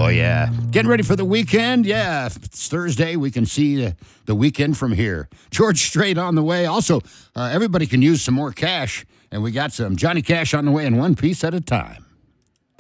Oh, yeah. Getting ready for the weekend? Yeah, if it's Thursday. We can see the weekend from here. George Strait on the way. Also, everybody can use some more cash, and we got some Johnny Cash on the way in one piece at a time.